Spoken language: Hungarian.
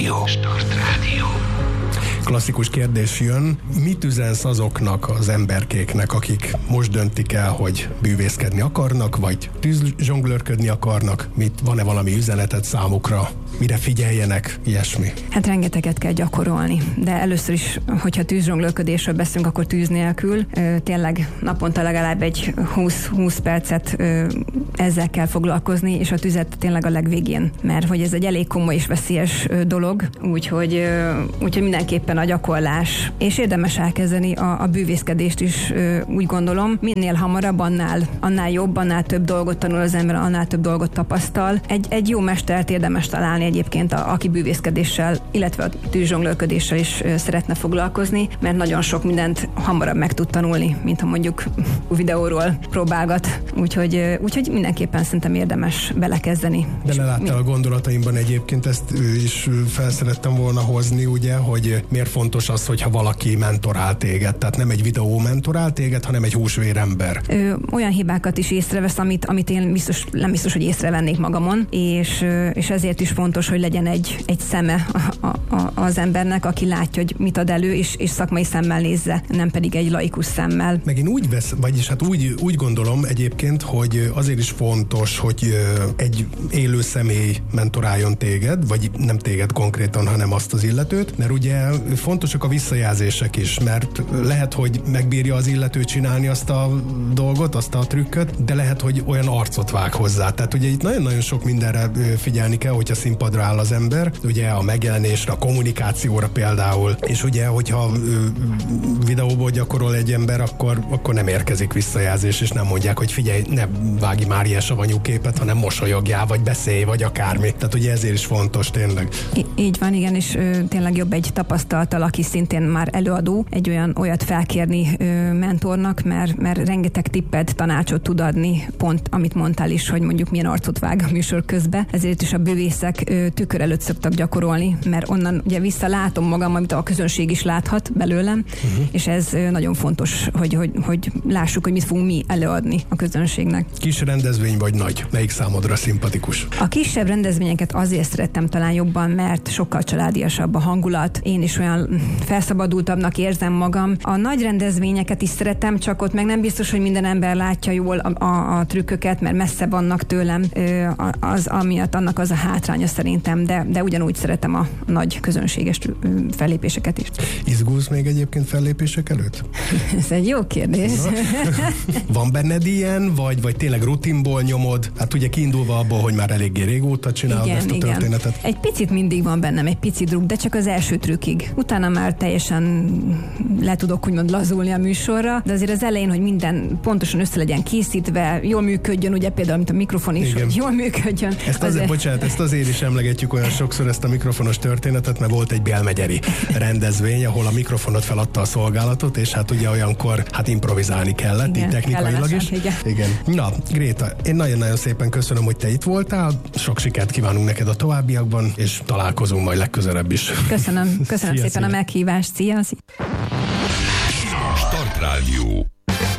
Start Rádió. Klasszikus kérdés jön, mit üzensz azoknak az emberkéknek, akik most döntik el, hogy bűvészkedni akarnak, vagy tűzzsonglőrködni akarnak? Van-e valami üzeneted számukra? Mire figyeljenek? Ilyesmi. Hát rengeteget kell gyakorolni, de először is, hogyha tűzzsonglőrködésről beszélünk, akkor tűz nélkül. Tényleg naponta legalább egy 20 percet ezzel kell foglalkozni, és a tüzet tényleg a legvégén, mert hogy ez egy elég komoly és veszélyes dolog, úgyhogy mindenképpen a gyakorlás, és érdemes elkezdeni a bűvészkedést is, úgy gondolom. Minél hamarabb, annál jobb, annál több dolgot tanul az ember, annál több dolgot tapasztal. Egy jó mestert érdemes találni egyébként, aki bűvészkedéssel, illetve a tűzzsonglőrködéssel is szeretne foglalkozni, mert nagyon sok mindent hamarabb meg tud tanulni, mint ha mondjuk videóról próbálgat. Úgyhogy mindenképpen szerintem érdemes belekezdeni. Beleláttál a gondolataimban egyébként, ezt is felszerettem volna hozni, ugye, hogy miért fontos az, hogyha valaki mentorál téged, tehát nem egy videó mentorál téged, hanem egy húsvérember. Olyan hibákat is észrevesz, amit én nem biztos, hogy észrevennék magamon, és ezért is fontos, hogy legyen egy szeme az embernek, aki látja, hogy mit ad elő, és szakmai szemmel nézze, nem pedig egy laikus szemmel. Meg én úgy gondolom egyébként, hogy azért is fontos, hogy egy élő személy mentoráljon téged, vagy nem téged konkrétan, hanem azt az illetőt, mert ugye fontosak a visszajelzések is, mert lehet, hogy megbírja az illető csinálni azt a dolgot, azt a trükköt, de lehet, hogy olyan arcot vág hozzá. Tehát ugye itt nagyon-nagyon sok mindenre figyelni kell, hogyha színpadra áll az ember, ugye a megjelenésre, a kommunikációra például, és ugye, hogyha videóból gyakorol egy ember, akkor nem érkezik visszajelzés, és nem mondják, hogy figyelj, ne vágj már ilyen savanyú képet, hanem mosolyogjál, vagy beszélj, vagy akármi. Tehát ugye ezért is fontos tényleg. Így van, igen, és tényleg jobb egy tapasztalattal, aki szintén már előadó, egy olyat felkérni mentornak, mert rengeteg tippet, tanácsot tud adni, pont amit mondtál is, hogy mondjuk milyen arcot vág a műsor közben. Ezért is a bűvészek tükör előtt szoktak gyakorolni, mert onnan ugye visszalátom magam, amit a közönség is láthat belőlem, és ez nagyon fontos, hogy lássuk, hogy mit fogunk mi előadni a közönségnek. Kis rendezvény vagy nagy? Melyik számodra szimpatikus? A kisebb rendezvényeket azért szerettem talán jobban, mert sokkal családiasabb a hangulat. Én is olyan felszabadultabbnak érzem magam. A nagy rendezvényeket is szeretem, csak ott meg nem biztos, hogy minden ember látja jól a trükköket, mert messze vannak tőlem. Az amiatt annak az a hátránya szerintem, de ugyanúgy szeretem a nagy közönséges fellépéseket is. Izgulsz még egyébként fellépések előtt? Ez egy jó kérdés. Van benned ilyen, vagy tényleg rutinból nyomod? Hát ugye kiindulva abból, hogy már eléggé régóta csinálod ezt a történetet. Egy picit mindig van bennem, egy pici druk, de csak az első trükkig. Utána már teljesen le tudok úgymond lazulni a műsorra, de azért az elején, hogy minden pontosan össze legyen készítve, jól működjön, ugye például, mint a mikrofon is, hogy jól működjön. Ezt azért is emlegetjük olyan sokszor, ezt a mikrofonos történetet, mert volt egy bélmegyeri rendezvény, ahol a mikrofonot feladta a szolgálatot, és hát ugye olyankor improvizálni kellett, így technikailag is. Igen. Na, Gréta, én nagyon-nagyon szépen köszönöm, hogy te itt voltál, sok sikert kívánunk neked a továbbiakban, és találkozunk majd legközelebb is. Köszönöm szépen a meghívást, szia! Start Rádió.